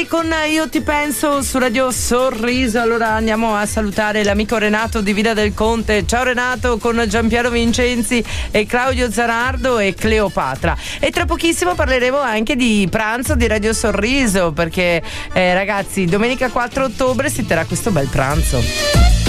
Ferrari con Io ti penso su Radio Sorriso. Allora andiamo a salutare l'amico Renato di Villa del Conte. Ciao Renato, con Giampiero Vincenzi e Claudio Zanardo e Cleopatra. E tra pochissimo parleremo anche di pranzo di Radio Sorriso, perché ragazzi, domenica 4 ottobre si terrà questo bel pranzo.